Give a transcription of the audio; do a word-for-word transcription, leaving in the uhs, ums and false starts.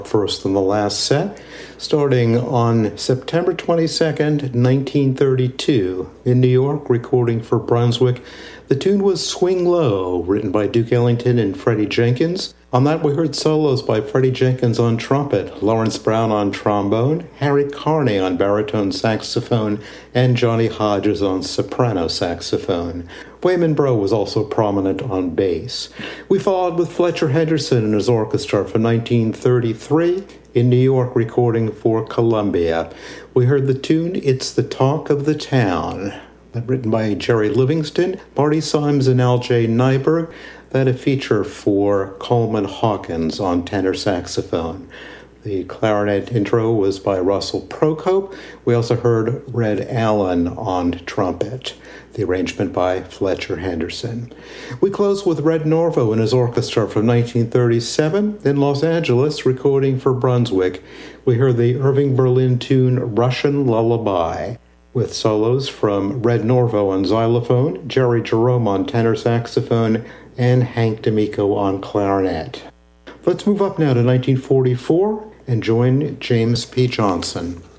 First and the last set, starting on September twenty-second, nineteen thirty-two, in New York, recording for Brunswick. The tune was Swing Low, written by Duke Ellington and Freddie Jenkins. On that, we heard solos by Freddie Jenkins on trumpet, Lawrence Brown on trombone, Harry Carney on baritone saxophone, and Johnny Hodges on soprano saxophone. Wayman Breaux was also prominent on bass. We followed with Fletcher Henderson and his orchestra from nineteen thirty-three, in New York, recording for Columbia. We heard the tune It's the Talk of the Town, written by Jerry Livingston, Marty Symes, and Al J. Nyberg. That a feature for Coleman Hawkins on tenor saxophone. The clarinet intro was by Russell Procope. We also heard Red Allen on trumpet. The arrangement by Fletcher Henderson. We close with Red Norvo and his orchestra from nineteen thirty-seven in Los Angeles, recording for Brunswick. We heard the Irving Berlin tune Russian Lullaby, with solos from Red Norvo on xylophone, Jerry Jerome on tenor saxophone, and Hank D'Amico on clarinet. Let's move up now to nineteen forty-four and join James P. Johnson.